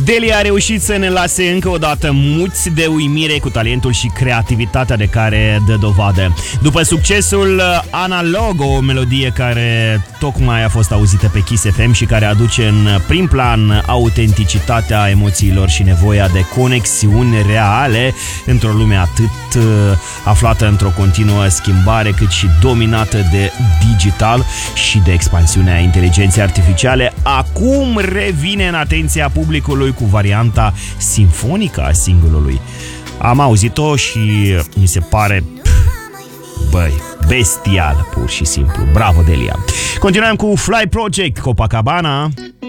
Delia a reușit să ne lase încă o dată muți de uimire cu talentul și creativitatea de care dă dovadă. După succesul Analog, o melodie care tocmai a fost auzită pe Kiss FM și care aduce în prim plan autenticitatea emoțiilor și nevoia de conexiuni reale într-o lume atât aflată într-o continuă schimbare, cât și dominată de digital și de expansiunea inteligenței artificiale, acum revine în atenția publicului cu varianta simfonică a single-ului. Am auzit-o și mi se pare, băi, bestial, pur și simplu. Bravo, Delia! Continuăm cu Fly Project, Copacabana.